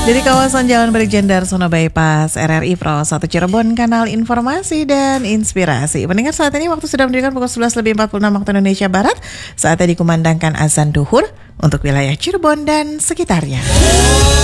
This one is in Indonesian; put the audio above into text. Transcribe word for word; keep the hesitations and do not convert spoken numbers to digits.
Dari kawasan Jalan Brigjen Darsono Bypass R R I Pro satu Cirebon, kanal informasi dan inspirasi. Mendengar saat ini waktu sudah menunjukkan pukul sebelas lebih empat puluh enam waktu Indonesia Barat. Saatnya dikumandangkan azan duhur untuk wilayah Cirebon dan sekitarnya.